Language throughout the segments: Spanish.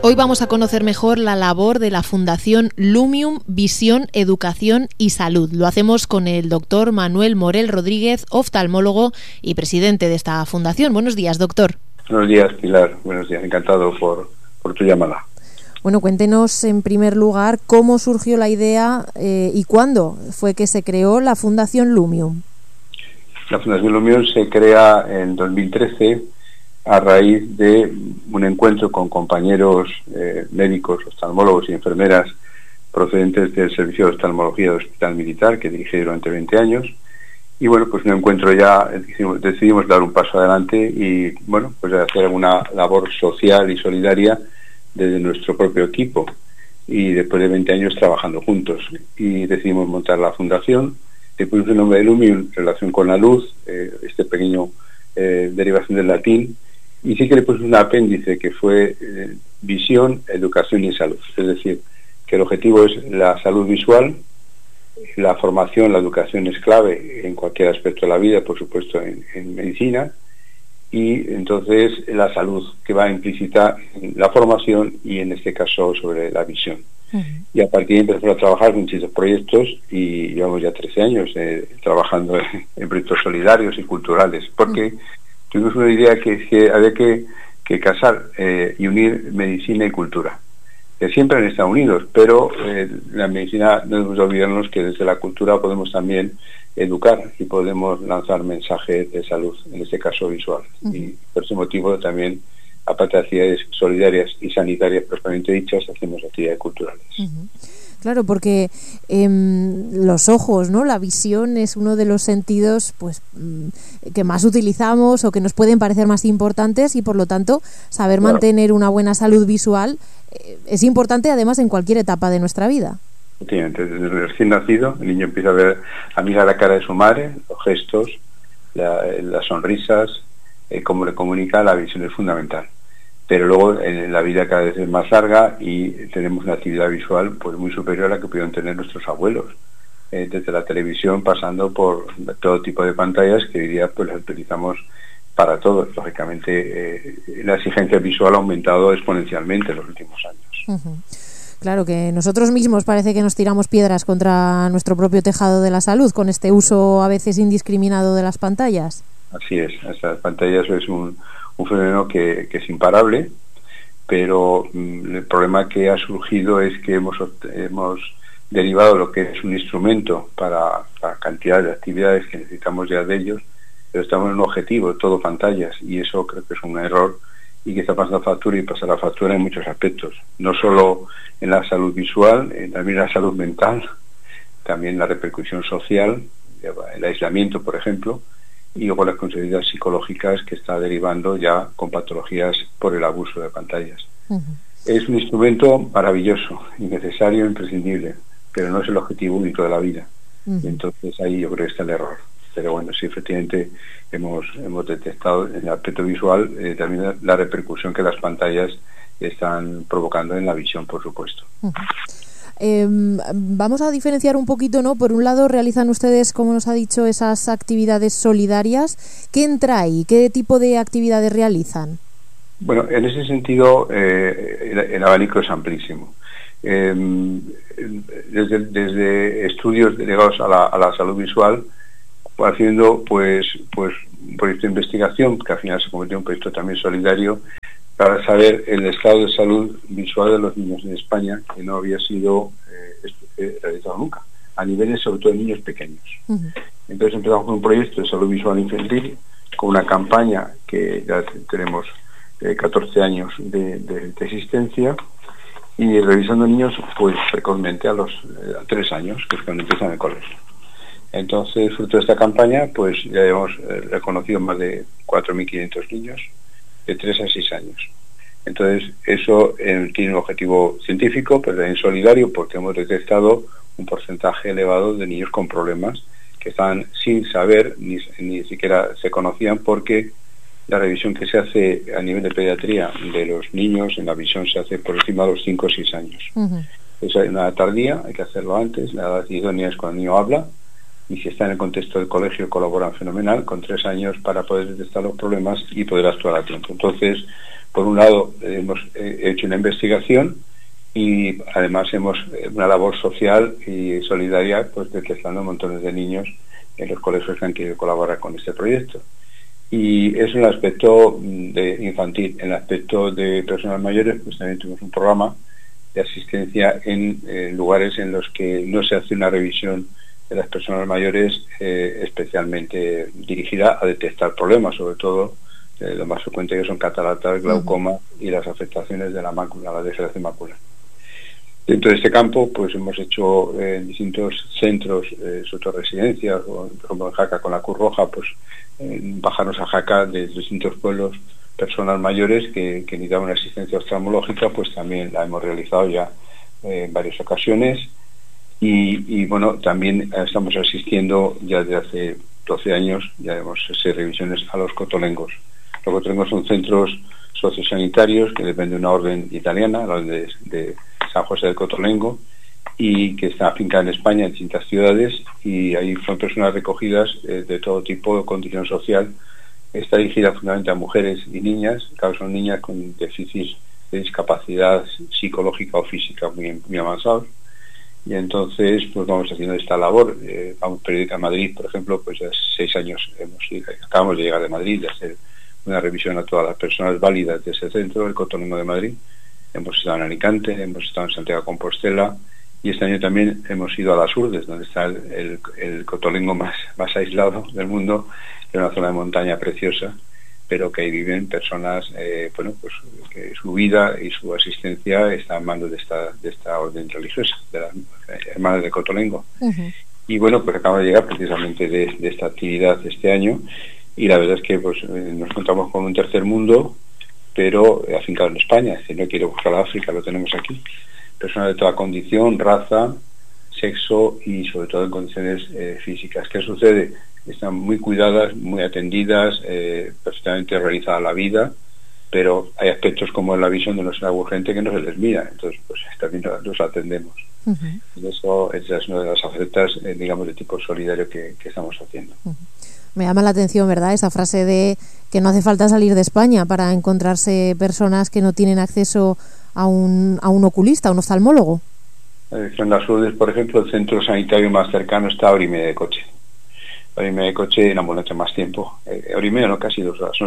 Hoy vamos a conocer mejor la labor de la Fundación Lumium Visión, Educación y Salud. Lo hacemos con el doctor Manuel Morel Rodríguez, oftalmólogo y presidente de esta fundación. Buenos días, doctor. Buenos días, Pilar. Buenos días. Encantado por tu llamada. Bueno, cuéntenos en primer lugar cómo surgió la idea y cuándo fue que se creó la Fundación Lumium. La Fundación Lumium se crea en 2013 a raíz de un encuentro con compañeros médicos, oftalmólogos y enfermeras procedentes del Servicio de Oftalmología del Hospital Militar, que dirigí durante 20 años. Y bueno, pues un encuentro ya decidimos dar un paso adelante y bueno, pues hacer alguna labor social y solidaria desde nuestro propio equipo. Y después de 20 años trabajando juntos. Y decidimos montar la fundación. Le pusimos el nombre de Lumium, relación con la luz, este pequeño derivación del latín. Y sí que le puse un apéndice que fue visión, educación y salud. Es decir, que el objetivo es la salud visual, la formación, la educación es clave en cualquier aspecto de la vida, por supuesto en medicina, y entonces la salud que va implícita en la formación y en este caso sobre la visión. Y a partir de ahí empezamos a trabajar en distintos proyectos y llevamos ya 13 años trabajando en proyectos solidarios y culturales, porque tuvimos una idea que había que casar y unir medicina y cultura, que siempre han estado unidos, pero la medicina no debemos olvidarnos que desde la cultura podemos también educar y podemos lanzar mensajes de salud, en este caso visual. Y por ese motivo también, aparte de actividades solidarias y sanitarias propiamente dichas, hacemos actividades culturales. Claro, porque los ojos, ¿no? La visión es uno de los sentidos pues que más utilizamos o que nos pueden parecer más importantes y por lo tanto saber mantener una buena salud visual es importante además en cualquier etapa de nuestra vida. Desde el recién nacido el niño empieza a mirar la cara de su madre, los gestos, las sonrisas, cómo le comunica, la visión es fundamental. Pero luego en la vida cada vez es más larga y tenemos una actividad visual pues muy superior a la que pudieron tener nuestros abuelos, desde la televisión pasando por todo tipo de pantallas que hoy día pues las utilizamos para todo. Lógicamente la exigencia visual ha aumentado exponencialmente en los últimos años. Claro que nosotros mismos parece que nos tiramos piedras contra nuestro propio tejado de la salud con este uso a veces indiscriminado de las pantallas. Así es, estas pantallas es un fenómeno que es imparable, pero el problema que ha surgido es que hemos derivado lo que es un instrumento para la cantidad de actividades que necesitamos ya de ellos, pero estamos en un objetivo, todo pantallas, y eso creo que es un error y que está pasando factura y pasa la factura en muchos aspectos, no solo en la salud visual, también en la salud mental, también la repercusión social, el aislamiento, por ejemplo, y luego las consecuencias psicológicas que está derivando ya con patologías por el abuso de pantallas. Es un instrumento maravilloso, innecesario, imprescindible, pero no es el objetivo único de la vida. Y entonces ahí yo creo que está el error. Pero bueno, sí, efectivamente hemos detectado en el aspecto visual también la repercusión que las pantallas están provocando en la visión, por supuesto. Vamos a diferenciar un poquito, ¿no? Por un lado realizan ustedes, como nos ha dicho, esas actividades solidarias. ¿Qué entra ahí? ¿Qué tipo de actividades realizan? Bueno, en ese sentido el abanico es amplísimo. Desde estudios delegados a la salud visual, haciendo pues un proyecto de investigación que al final se convirtió en un proyecto también solidario para saber el estado de salud visual de los niños en España, que no había sido realizado nunca, a niveles sobre todo de niños pequeños. Entonces empezamos con un proyecto de salud visual infantil, con una campaña que ya tenemos 14 años de existencia, y revisando niños pues precozmente a los 3 años, que es cuando empiezan el colegio. Entonces, fruto de esta campaña, pues ya hemos reconocido más de 4.500 niños de 3 a 6 años. Entonces, eso tiene un objetivo científico, pero también solidario, porque hemos detectado un porcentaje elevado de niños con problemas que están sin saber, ni siquiera se conocían, porque la revisión que se hace a nivel de pediatría de los niños en la visión se hace por encima de los 5 o 6 años. Es una edad tardía, hay que hacerlo antes. La edad idónea es cuando el niño habla, y si está en el contexto del colegio colaboran fenomenal, con 3 años para poder detectar los problemas y poder actuar a tiempo. Entonces, por un lado, hemos hecho una investigación y además hemos una labor social y solidaria, pues detectando montones de niños en los colegios que han querido colaborar con este proyecto. Y eso en el aspecto de infantil. En el aspecto de personas mayores, pues también tuvimos un programa de asistencia en lugares en los que no se hace una revisión de las personas mayores especialmente dirigida a detectar problemas, sobre todo lo más frecuente que son cataratas, glaucoma y las afectaciones de la mácula, la degeneración macular. Dentro de este campo, pues hemos hecho en distintos centros, sobre todo residencias, o por ejemplo en Jaca con la Cruz Roja, pues bajarnos a Jaca de distintos pueblos, personas mayores que necesitaban una asistencia oftalmológica, pues también la hemos realizado ya en varias ocasiones. Y bueno, también estamos asistiendo ya desde hace 12 años, ya hemos hecho revisiones a los cotolengos. Los cotolengos son centros sociosanitarios que dependen de una orden italiana, la orden de San José del Cotolengo, y que está afincada en España en distintas ciudades, y ahí son personas recogidas de todo tipo de condición social. Está dirigida fundamentalmente a mujeres y niñas, claro, son niñas con déficits de discapacidad psicológica o física muy avanzados. Y entonces pues vamos haciendo esta labor. Vamos periódica a Madrid, por ejemplo, pues ya 6 años acabamos de llegar de Madrid, de hacer una revisión a todas las personas válidas de ese centro, el Cotolengo de Madrid. Hemos estado en Alicante, hemos estado en Santiago de Compostela, y este año también hemos ido a las Urdes, donde está el cotolengo más aislado del mundo, en una zona de montaña preciosa, pero que ahí viven personas, bueno, pues que su vida y su asistencia está en manos de esta orden religiosa, de las hermanas de Cotolengo. Y bueno, pues acabamos de llegar precisamente de esta actividad este año, y la verdad es que pues nos encontramos con un tercer mundo, pero afincado en España. Es decir, no quiero buscar a África, lo tenemos aquí. Personas de toda condición, raza, sexo y sobre todo en condiciones físicas. ¿Qué sucede? Están muy cuidadas, muy atendidas, perfectamente realizada la vida, pero hay aspectos como la visión de nuestra urgente que no se les mira, entonces pues también los atendemos. Y eso esa es una de las ofertas, digamos, de tipo solidario que estamos haciendo. Me llama la atención, ¿verdad?, esa frase de que no hace falta salir de España para encontrarse personas que no tienen acceso a un oculista, a un oftalmólogo. En las Urdes, por ejemplo, el centro sanitario más cercano está a hora y media de coche. Hora y media de coche, en ambulancia más tiempo. Hora y media, no, casi 2 horas. Son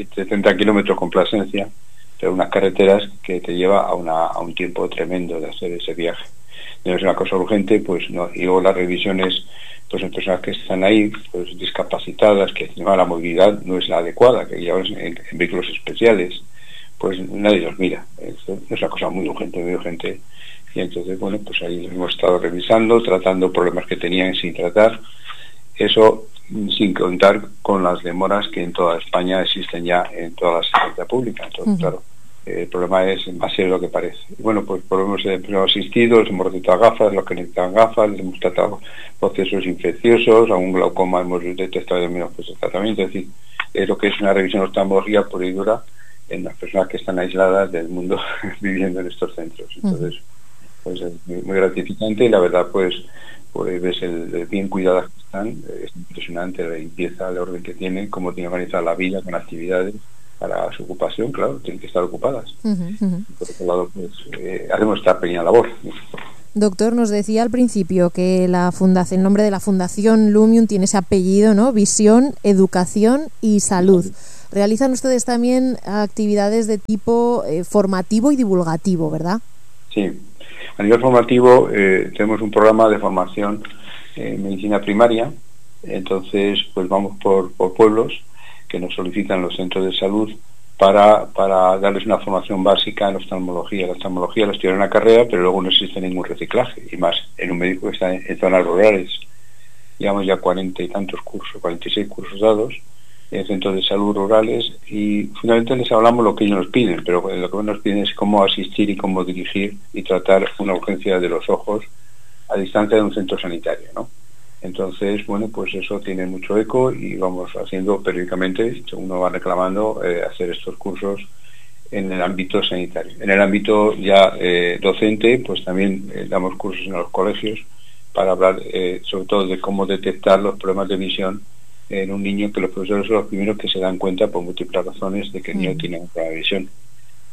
70 kilómetros con Plasencia, pero unas carreteras que te lleva a un tiempo tremendo de hacer ese viaje. No es una cosa urgente, pues no. Y luego las revisiones, pues en personas que están ahí, pues discapacitadas, que encima la movilidad no es la adecuada, que llevan en vehículos especiales, pues nadie los mira. Es una cosa muy urgente. Y entonces, bueno, pues ahí hemos estado revisando, tratando problemas que tenían sin tratar. Eso sin contar con las demoras que en toda España existen ya en toda la asistencia pública. Entonces, claro, el problema es más serio de lo que parece. Y bueno, pues hemos asistido, les hemos recetado gafas, los que necesitan gafas, les hemos tratado procesos infecciosos, a un glaucoma hemos detectado de menos pues, el tratamiento. Es decir, es lo que es una revisión oftalmológica pura y dura en las personas que están aisladas del mundo viviendo en estos centros. Entonces, pues es muy gratificante, y la verdad, pues ves el bien cuidadas que están. Es impresionante la limpieza, el orden que tienen, cómo tienen organizada la vida con actividades para su ocupación. Claro, tienen que estar ocupadas. Por otro lado, pues hacemos esta pequeña labor. Doctor, nos decía al principio que el nombre de la Fundación Lumium tiene ese apellido, ¿no? Visión, Educación y Salud. Realizan ustedes también actividades de tipo formativo y divulgativo, ¿verdad? Sí. A nivel formativo tenemos un programa de formación en medicina primaria. Entonces pues vamos por pueblos que nos solicitan los centros de salud para darles una formación básica en oftalmología. La oftalmología la estudian en la carrera, pero luego no existe ningún reciclaje, y más en un médico que está en zonas rurales. Llevamos ya 40 y tantos cursos, 46 cursos dados en centros de salud rurales, y fundamentalmente les hablamos lo que ellos nos piden, pero lo que nos piden es cómo asistir y cómo dirigir y tratar una urgencia de los ojos a distancia de un centro sanitario, ¿no? Entonces, bueno, pues eso tiene mucho eco, y vamos haciendo periódicamente, uno va reclamando hacer estos cursos en el ámbito sanitario. En el ámbito ya docente, pues también damos cursos en los colegios para hablar sobre todo de cómo detectar los problemas de visión en un niño, que los profesores son los primeros que se dan cuenta por múltiples razones de que el niño tiene un problema de visión.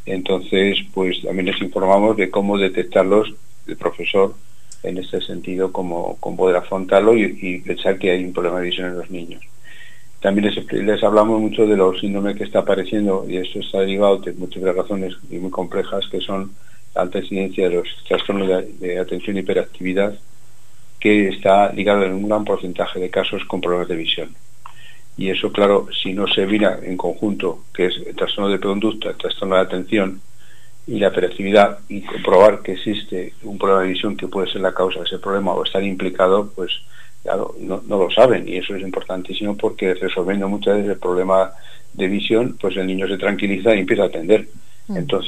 Entonces, pues también les informamos de cómo detectarlos, el profesor, en este sentido, cómo poder afrontarlo y pensar que hay un problema de visión en los niños. También les hablamos mucho de los síndromes que está apareciendo, y esto está derivado de múltiples razones y muy complejas, que son la alta incidencia de los trastornos de atención y hiperactividad, que está ligado en un gran porcentaje de casos con problemas de visión. Y eso, claro, si no se mira en conjunto, que es el trastorno de conducta, el trastorno de atención y la hiperactividad, y comprobar que existe un problema de visión que puede ser la causa de ese problema o estar implicado, pues claro, no lo saben, y eso es importantísimo, porque resolviendo muchas veces el problema de visión, pues el niño se tranquiliza y empieza a atender. Entonces,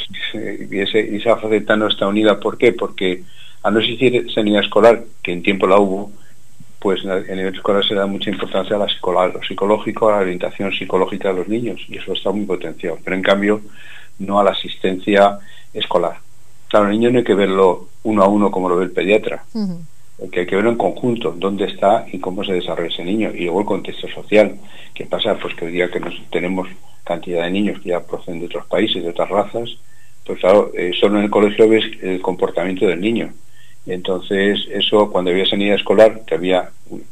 esa faceta no está unida. ¿Por qué? Porque a no existir sanidad escolar, que en tiempo la hubo, pues en el nivel escolar se da mucha importancia a lo psicológico, a la orientación psicológica de los niños, y eso está muy potenciado, pero en cambio no a la asistencia escolar. Claro, el niño no hay que verlo uno a uno como lo ve el pediatra, que hay que verlo en conjunto, dónde está y cómo se desarrolla ese niño, y luego el contexto social. ¿Qué pasa? Pues que hoy día que tenemos cantidad de niños que ya proceden de otros países, de otras razas, pues claro, solo en el colegio ves el comportamiento del niño. Entonces, eso, cuando había sanidad escolar, que había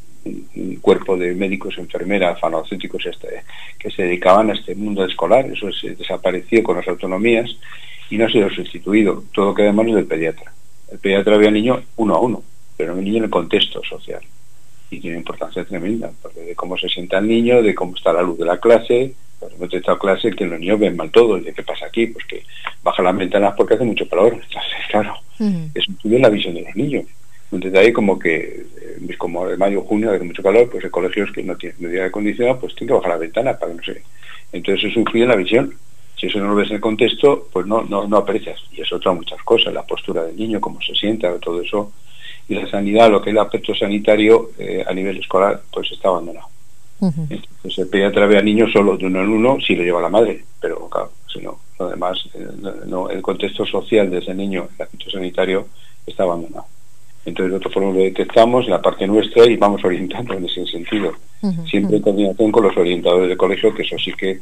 un cuerpo de médicos, enfermeras, farmacéuticos que se dedicaban a este mundo escolar, eso se desapareció con las autonomías y no ha sido sustituido. Todo queda en manos del pediatra. El pediatra ve al niño uno a uno, pero no el niño en el contexto social. Y tiene importancia tremenda, porque de cómo se sienta el niño, de cómo está la luz de la clase. Pues hemos tenido clase que los niños ven mal todo. ¿Y de qué pasa aquí? Pues que bajan las ventanas porque hace mucho calor. Entonces, claro, es un estudio en la visión de los niños. Un detalle como que, como de mayo o junio, hace mucho calor, pues en colegios que no tienen medida de acondicionado, pues tienen que bajar la ventana para que no se... Entonces eso influye en la visión. Si eso no lo ves en el contexto, pues no aprecias. Y eso trae muchas cosas, la postura del niño, cómo se sienta, todo eso. Y la sanidad, lo que es el aspecto sanitario a nivel escolar, pues está abandonado. Entonces el pediatra ve al niño solo de uno en uno si lo lleva la madre, pero claro, si no, lo demás, el contexto social de ese niño, el aspecto sanitario, está abandonado. Entonces nosotros por lo detectamos en la parte nuestra y vamos orientando en ese sentido, siempre en coordinación con los orientadores del colegio, que eso sí que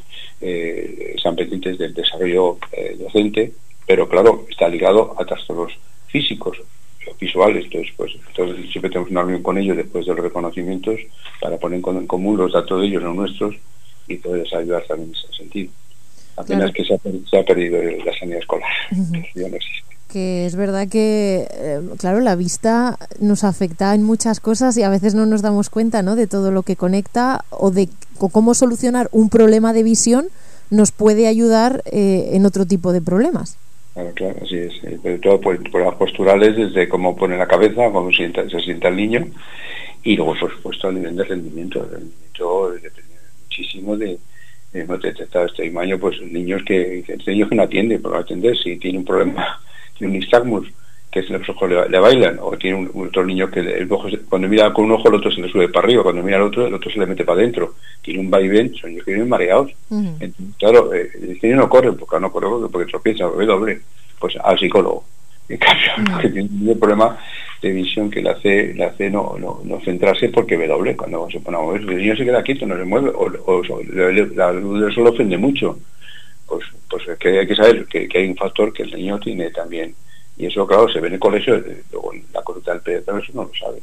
están pendientes del desarrollo docente, pero claro, está ligado a trastornos físicos, visuales. Entonces siempre tenemos una reunión con ellos después de los reconocimientos para poner en común los datos de ellos, los nuestros, y poderles ayudar también en ese sentido. Apenas que se ha perdido la sanidad escolar, que ya no existe. Que es verdad que, claro, la vista nos afecta en muchas cosas y a veces no nos damos cuenta, ¿no?, de todo lo que conecta o de cómo solucionar un problema de visión nos puede ayudar en otro tipo de problemas. Claro, así es. Pero todo por las posturales, desde cómo pone la cabeza, cómo se sienta el niño, y luego, por supuesto, a nivel de rendimiento. El rendimiento depende muchísimo de hemos detectado este año, pues niños que no atienden, por no atender, si tiene un problema, tiene un nistagmus, que los ojos le bailan, o tiene otro niño que el ojo, cuando mira con un ojo el otro se le sube para arriba, cuando mira al otro, el otro se le mete para adentro, tiene un vaivén, son niños que vienen mareados. Entonces, claro, el niño no corre porque tropieza, ve doble, pues al psicólogo. En cambio, que tiene un problema de visión que le hace no centrarse porque ve doble. Cuando se pone a mover, el niño se queda quieto, no se mueve, o la luz del sol ofende mucho. Pues es que hay que saber que hay un factor que el niño tiene también. Y eso, claro, se ve en el colegio, luego en la consulta del pediatra eso no lo sabe.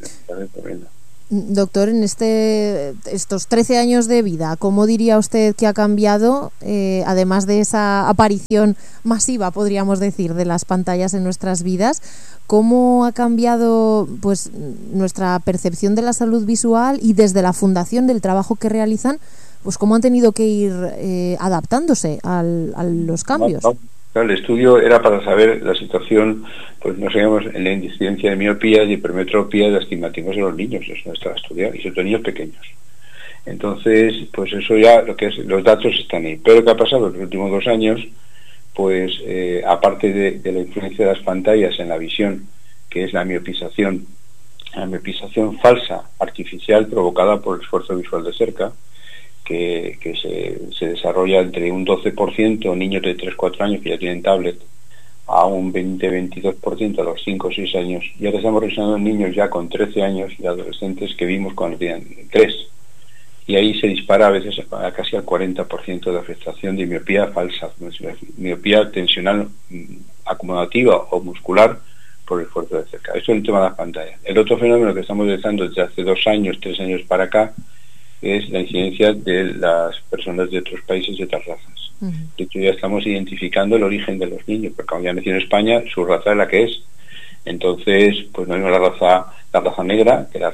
Doctor, en estos 13 años de vida, ¿cómo diría usted que ha cambiado, además de esa aparición masiva, podríamos decir, de las pantallas en nuestras vidas, cómo ha cambiado pues nuestra percepción de la salud visual y desde la fundación del trabajo que realizan, pues cómo han tenido que ir adaptándose a los cambios? El estudio era para saber la situación, pues no sabemos, en la incidencia de miopías, de hipermetropías, de astigmatismos en los niños. Eso no estaba estudiado, y sobre todo niños pequeños. Entonces, pues eso ya, lo que es, los datos están ahí. Pero ¿qué ha pasado en los últimos 2 años? Pues aparte de la influencia de las pantallas en la visión, que es la miopización falsa, artificial, provocada por el esfuerzo visual de cerca, que se desarrolla entre un 12% niños de 3-4 años que ya tienen tablet, a un 20-22% a los 5 o 6 años. Y ahora estamos revisando niños ya con 13 años y adolescentes que vimos cuando tenían 3. y ahí se dispara a veces a casi al 40% de afectación de miopía falsa, miopía tensional acomodativa o muscular por el esfuerzo de cerca. Eso es el tema de las pantallas. El otro fenómeno que estamos detectando desde hace 2 años, 3 años para acá, es la incidencia de las personas de otros países de otras razas. De hecho, ya estamos identificando el origen de los niños, porque como ya nació en España, su raza es la que es. Entonces, pues no es la raza negra, que la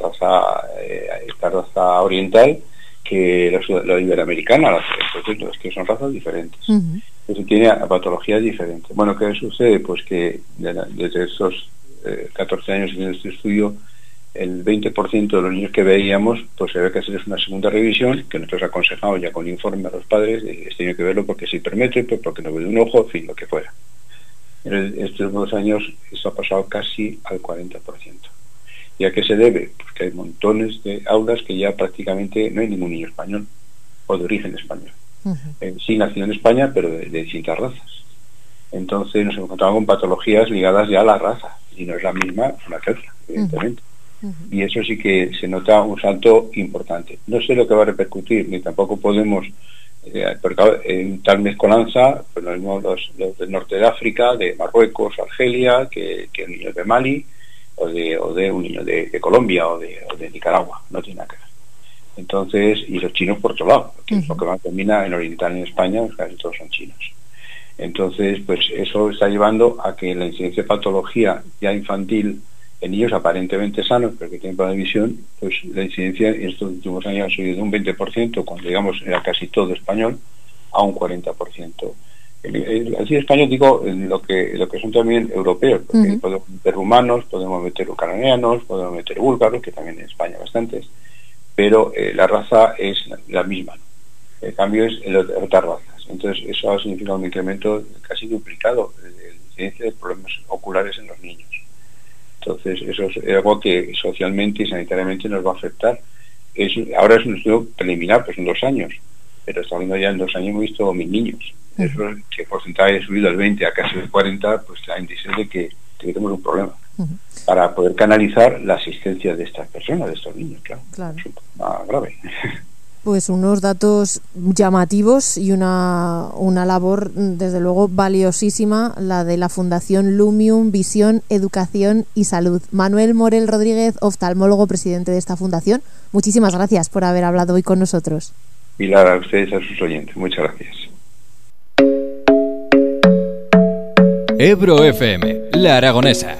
raza oriental, que la iberoamericana. Entonces, es que son razas diferentes. Eso tiene patologías diferentes. Bueno, ¿qué sucede? Pues que desde esos 14 años en este estudio, el 20% de los niños que veíamos, pues se ve que hacerles una segunda revisión, que nosotros aconsejamos ya con informe a los padres, tienen que verlo porque es hipermétrico, porque no ve de un ojo, en fin, lo que fuera. En estos 2 años esto ha pasado casi al 40%. ¿Y a qué se debe? Pues que hay montones de aulas que ya prácticamente no hay ningún niño español o de origen español. Sí nacido en España, pero de distintas razas. Entonces nos encontramos con patologías ligadas ya a la raza, y no es la misma una que otra, evidentemente. Y eso sí que se nota un salto importante. No sé lo que va a repercutir, ni tampoco podemos, porque en tal mezcolanza, pues lo mismo los del norte de África, de Marruecos, Argelia, que niños de Mali, o de un niño de Colombia o de Nicaragua, no tiene nada que ver. Entonces, y los chinos por otro lado, porque lo que más termina en oriental en España, casi todos son chinos. Entonces, pues eso está llevando a que la incidencia de patología ya infantil en niños aparentemente sanos, pero que tienen problemas de visión, pues la incidencia en estos últimos años ha subido de un 20%, cuando digamos era casi todo español, a un 40%. Así español digo lo que son también europeos, porque podemos meter rumanos, podemos meter ucranianos, podemos meter búlgaros, que también en España bastantes, pero la raza es la misma, ¿no? El cambio es en otras razas. Entonces eso ha significado un incremento casi duplicado de la incidencia de problemas oculares en los niños. Entonces eso es algo que socialmente y sanitariamente nos va a afectar. Ahora es un estudio preliminar, pues en 2 años, pero estamos viendo ya en 2 años hemos visto 1.000 niños. Eso, que el porcentaje ha subido del 20 a casi el 40, pues da indicios de que tenemos un problema para poder canalizar la asistencia de estas personas, de estos niños, claro. Es un problema grave. Pues unos datos llamativos y una labor, desde luego, valiosísima, la de la Fundación Lumium, Visión, Educación y Salud. Manuel Morel Rodríguez, oftalmólogo, presidente de esta fundación, muchísimas gracias por haber hablado hoy con nosotros. Pilar, a ustedes, a sus oyentes, muchas gracias. Ebro FM, La Aragonesa.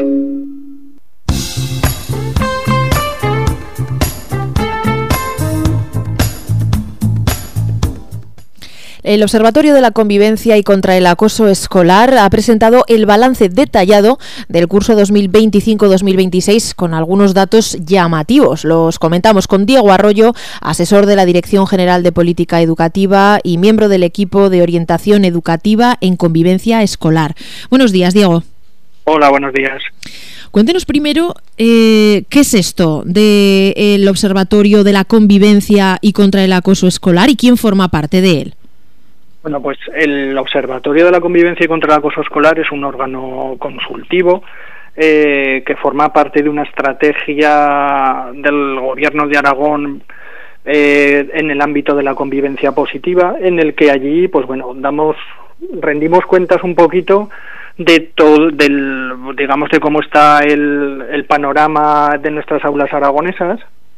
El Observatorio de la Convivencia y contra el Acoso Escolar ha presentado el balance detallado del curso 2025-2026 con algunos datos llamativos. Los comentamos con Diego Arroyo, asesor de la Dirección General de Política Educativa y miembro del equipo de orientación educativa en convivencia escolar. Buenos días, Diego. Hola, buenos días. Cuéntenos primero qué es esto del Observatorio de la Convivencia y contra el Acoso Escolar y quién forma parte de él. Bueno, pues el Observatorio de la Convivencia y contra el Acoso Escolar es un órgano consultivo que forma parte de una estrategia del Gobierno de Aragón en el ámbito de la convivencia positiva, en el que allí, pues bueno, rendimos cuentas un poquito de todo, digamos, de cómo está el panorama de nuestras aulas aragonesas.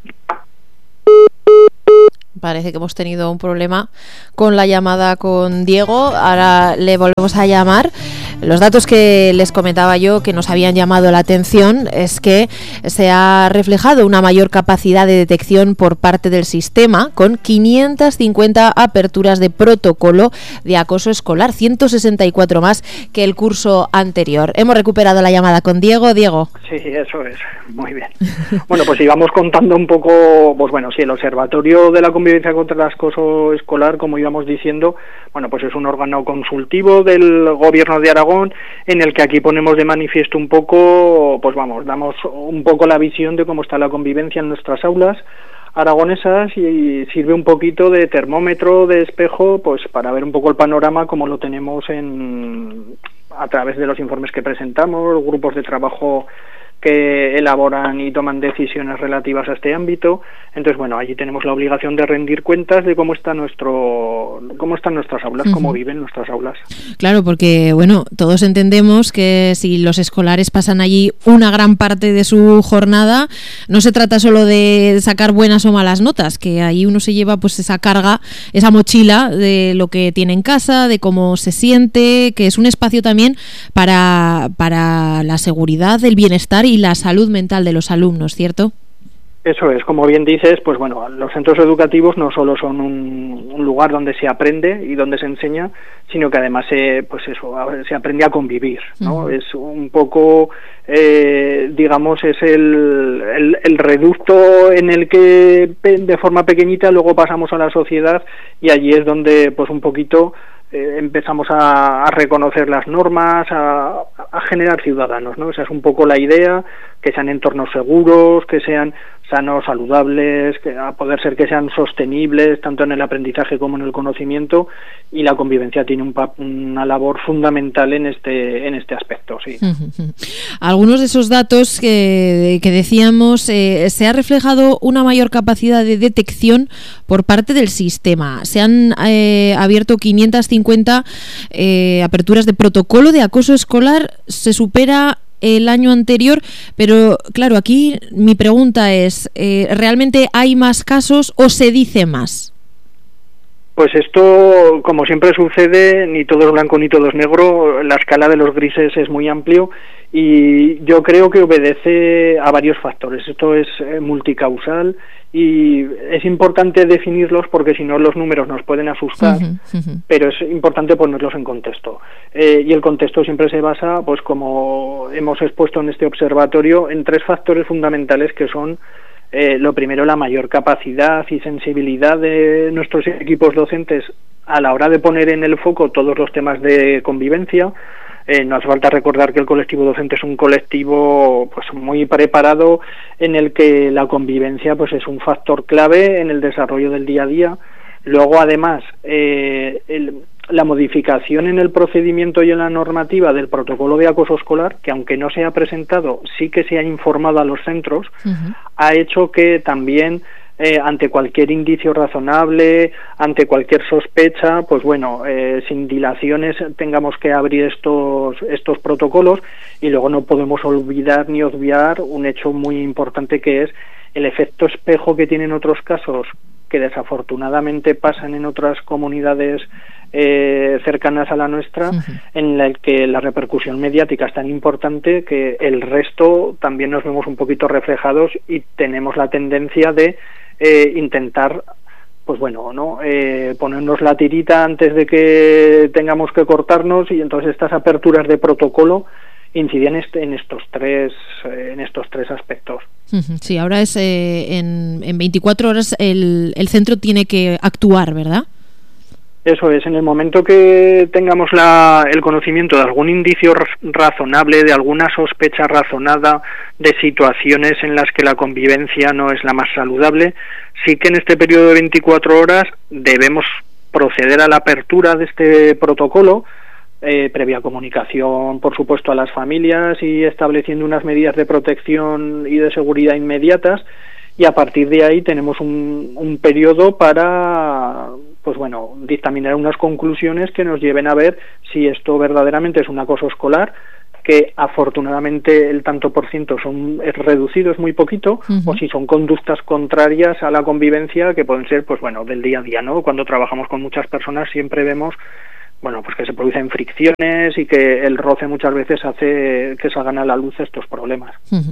Parece que hemos tenido un problema con la llamada con Diego. Ahora le volvemos a llamar. Los datos que les comentaba yo que nos habían llamado la atención es que se ha reflejado una mayor capacidad de detección por parte del sistema, con 550 aperturas de protocolo de acoso escolar, 164 más que el curso anterior. Hemos recuperado la llamada con Diego. Diego. Sí, eso es. Muy bien. Bueno, pues íbamos contando un poco, pues bueno, sí, el Observatorio de la Convivencia contra el Acoso Escolar, como íbamos diciendo, bueno, pues es un órgano consultivo del Gobierno de Aragón, en el que aquí ponemos de manifiesto un poco, pues vamos, damos un poco la visión de cómo está la convivencia en nuestras aulas aragonesas y sirve un poquito de termómetro, de espejo, pues para ver un poco el panorama como lo tenemos en a través de los informes que presentamos, grupos de trabajo que elaboran y toman decisiones relativas a este ámbito. Entonces, bueno, allí tenemos la obligación de rendir cuentas de cómo están nuestras aulas, cómo viven nuestras aulas. Claro, porque, bueno, todos entendemos que si los escolares pasan allí una gran parte de su jornada, no se trata solo de sacar buenas o malas notas, que ahí uno se lleva pues esa carga, esa mochila de lo que tiene en casa, de cómo se siente, que es un espacio también para la seguridad, el bienestar y la salud mental de los alumnos, ¿cierto? Eso es, como bien dices, pues bueno, los centros educativos no solo son un lugar donde se aprende y donde se enseña, sino que además se aprende a convivir, ¿no? Es un poco, digamos, es el reducto en el que de forma pequeñita luego pasamos a la sociedad, y allí es donde pues un poquito empezamos a reconocer las normas, a generar ciudadanos, ¿no? Esa es un poco la idea, que sean entornos seguros, que sean sanos, saludables, que a poder ser que sean sostenibles tanto en el aprendizaje como en el conocimiento, y la convivencia tiene una labor fundamental en este aspecto, sí. Algunos de esos datos que decíamos, se ha reflejado una mayor capacidad de detección por parte del sistema. Se han abierto 550 aperturas de protocolo de acoso escolar, se supera el año anterior, pero claro, aquí mi pregunta es, ¿realmente hay más casos o se dice más? Pues esto, como siempre sucede, ni todo es blanco ni todo es negro, la escala de los grises es muy amplio, y yo creo que obedece a varios factores. Esto es multicausal y es importante definirlos, porque si no los números nos pueden asustar, pero es importante ponerlos en contexto. Y el contexto siempre se basa, pues como hemos expuesto en este observatorio, en tres factores fundamentales, que son lo primero, la mayor capacidad y sensibilidad de nuestros equipos docentes a la hora de poner en el foco todos los temas de convivencia. No hace falta recordar que el colectivo docente es un colectivo pues muy preparado, en el que la convivencia pues es un factor clave en el desarrollo del día a día. Luego, además, la modificación en el procedimiento y en la normativa del protocolo de acoso escolar, que aunque no se ha presentado, sí que se ha informado a los centros, ha hecho que también ante cualquier indicio razonable, ante cualquier sospecha, pues bueno, sin dilaciones tengamos que abrir estos protocolos. Y luego no podemos olvidar ni obviar un hecho muy importante, que es el efecto espejo que tienen otros casos que desafortunadamente pasan en otras comunidades cercanas a la nuestra, en el que la repercusión mediática es tan importante que el resto también nos vemos un poquito reflejados, y tenemos la tendencia de intentar, pues bueno, ¿no? Ponernos la tirita antes de que tengamos que cortarnos, y entonces estas aperturas de protocolo incidían en estos tres aspectos. Sí, ahora es en 24 horas el centro tiene que actuar, ¿verdad? Eso es, en el momento que tengamos el conocimiento de algún indicio razonable, de alguna sospecha razonada de situaciones en las que la convivencia no es la más saludable, sí que en este periodo de 24 horas debemos proceder a la apertura de este protocolo, previa comunicación, por supuesto, a las familias, y estableciendo unas medidas de protección y de seguridad inmediatas, y a partir de ahí tenemos un periodo para, pues bueno, dictaminar unas conclusiones que nos lleven a ver si esto verdaderamente es un acoso escolar, que afortunadamente el tanto por ciento es reducido, es muy poquito, o si son conductas contrarias a la convivencia, que pueden ser, pues bueno, del día a día, ¿no? Cuando trabajamos con muchas personas siempre vemos, bueno, pues que se producen fricciones, y que el roce muchas veces hace que salgan a la luz estos problemas.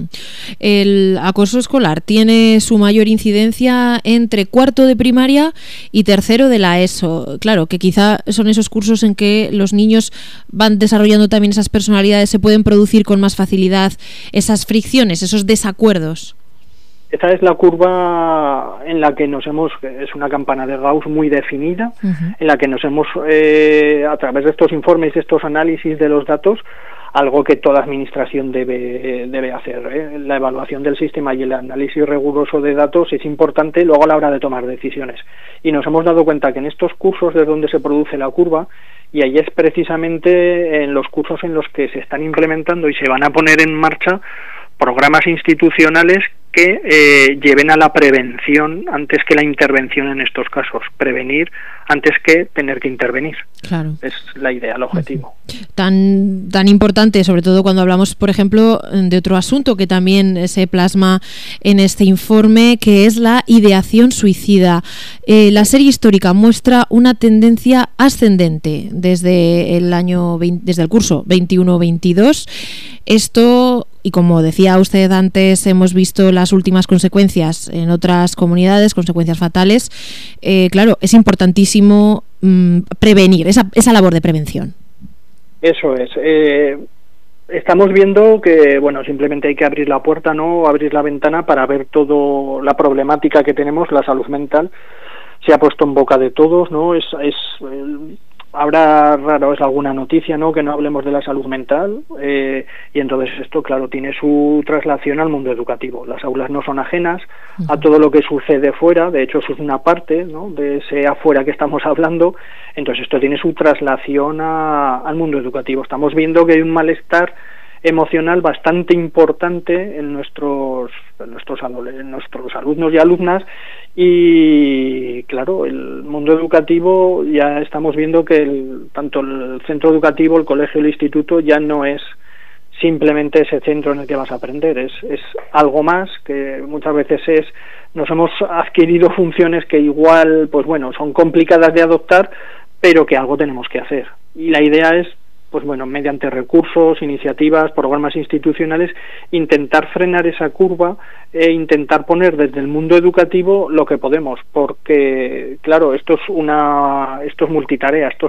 El acoso escolar tiene su mayor incidencia entre cuarto de primaria y tercero de la ESO. Claro, que quizá son esos cursos en que los niños van desarrollando también esas personalidades, se pueden producir con más facilidad esas fricciones, esos desacuerdos. Esta es la curva en la que es una campana de Gauss muy definida, en la que nos hemos, a través de estos informes y estos análisis de los datos, algo que toda administración debe hacer. La evaluación del sistema y el análisis riguroso de datos es importante luego a la hora de tomar decisiones. Y nos hemos dado cuenta que en estos cursos es donde se produce la curva, y ahí es precisamente en los cursos en los que se están implementando y se van a poner en marcha programas institucionales que lleven a la prevención antes que la intervención en estos casos. Prevenir antes que tener que intervenir. Claro. Es la idea, el objetivo. Tan importante, sobre todo cuando hablamos, por ejemplo, de otro asunto que también se plasma en este informe, que es la ideación suicida. La serie histórica muestra una tendencia ascendente desde el curso 21-22. Esto, y como decía usted antes, hemos visto las últimas consecuencias en otras comunidades, consecuencias fatales. Claro, es importantísimo prevenir, esa labor de prevención. Eso es. Estamos viendo que, simplemente hay que abrir la puerta, ¿no? Abrir la ventana para ver toda la problemática que tenemos. La salud mental se ha puesto en boca de todos, ¿no? Habrá raro es alguna noticia, ¿no?, que no hablemos de la salud mental, y entonces esto, claro, tiene su traslación al mundo educativo. Las aulas no son ajenas a todo lo que sucede fuera, de hecho eso es una parte, ¿no?, de ese afuera que estamos hablando. Entonces esto tiene su traslación al mundo educativo. Estamos viendo que hay un malestar emocional bastante importante en nuestros alumnos y alumnas, y claro, el mundo educativo, ya estamos viendo que tanto el centro educativo, el colegio, el instituto ya no es simplemente ese centro en el que vas a aprender, es algo más, que muchas veces nos hemos adquirido funciones que igual son complicadas de adoptar, pero que algo tenemos que hacer, y la idea es mediante recursos, iniciativas, programas institucionales, intentar frenar esa curva e intentar poner desde el mundo educativo lo que podemos, porque claro, esto es multitarea, esto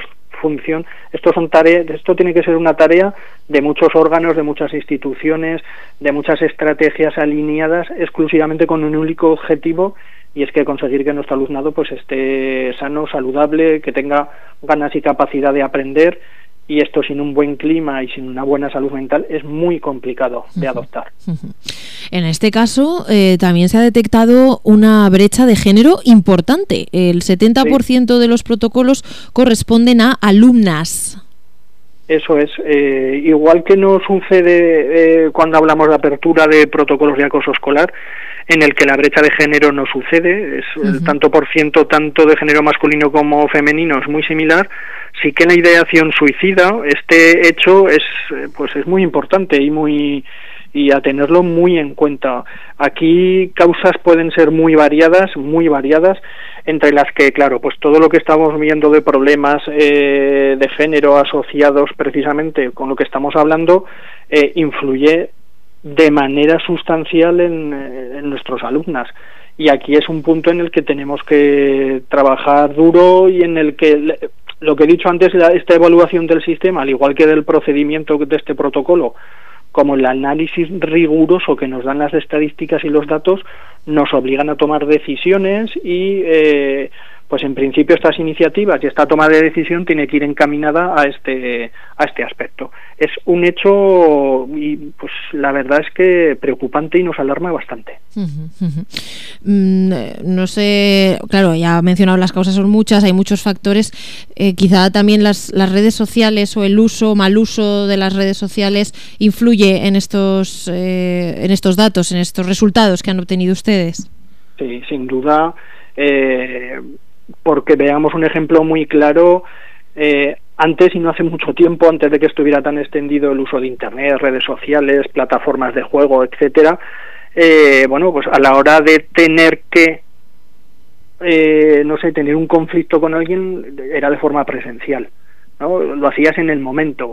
tiene que ser una tarea de muchos órganos, de muchas instituciones, de muchas estrategias alineadas exclusivamente con un único objetivo, y es que conseguir que nuestro alumnado esté sano, saludable, que tenga ganas y capacidad de aprender. Y esto sin un buen clima y sin una buena salud mental es muy complicado de adoptar. En este caso también se ha detectado una brecha de género importante. El 70% de los protocolos corresponden a alumnas. Eso es. Igual que no sucede cuando hablamos de apertura de protocolos de acoso escolar, en el que la brecha de género no sucede, es el tanto por ciento tanto de género masculino como femenino es muy similar. Sí que la ideación suicida, este hecho es muy importante y a tenerlo muy en cuenta. Aquí causas pueden ser muy variadas, entre las que, claro, todo lo que estamos viendo de problemas de género asociados precisamente con lo que estamos hablando, influye de manera sustancial en nuestros alumnas. Y aquí es un punto en el que tenemos que trabajar duro, y en el que lo que he dicho antes, esta evaluación del sistema, al igual que del procedimiento de este protocolo, como el análisis riguroso que nos dan las estadísticas y los datos, nos obligan a tomar decisiones, y en principio estas iniciativas y esta toma de decisión tiene que ir encaminada a este aspecto. Es un hecho, y la verdad es que preocupante, y nos alarma bastante. No sé, claro, ya ha mencionado, las causas son muchas, hay muchos factores. Quizá también las redes sociales, o el mal uso de las redes sociales, influye en estos datos, en estos resultados que han obtenido ustedes. Sí, sin duda. Porque veamos un ejemplo muy claro, antes, y no hace mucho tiempo, antes de que estuviera tan extendido el uso de Internet, redes sociales, plataformas de juego, etcétera, a la hora de tener que tener un conflicto con alguien, era de forma presencial, ¿no? Lo hacías en el momento,